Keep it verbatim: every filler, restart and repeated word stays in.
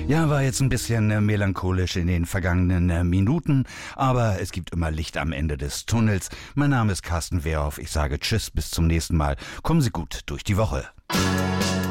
Ja, war jetzt ein bisschen äh, melancholisch in den vergangenen äh, Minuten, aber es gibt immer Licht am Ende des Tunnels. Mein Name ist Carsten Wehrhoff. Ich sage Tschüss, bis zum nächsten Mal. Kommen Sie gut durch die Woche.